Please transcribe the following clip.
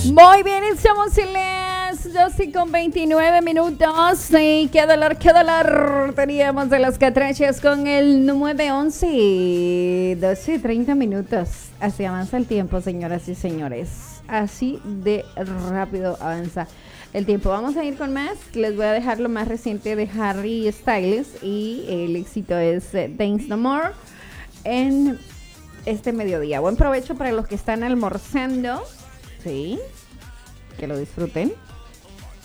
Muy bien, estamos en las 12 con 29 minutos. Sí, qué dolor. Teníamos de las catrachas con el 911. 12:30 minutos. Así avanza el tiempo, señoras y señores. Así de rápido avanza el tiempo. Vamos a ir con más. Les voy a dejar lo más reciente de Harry Styles. Y el éxito es Dance No More en este mediodía. Buen provecho para los que están almorzando. Sí, que lo disfruten.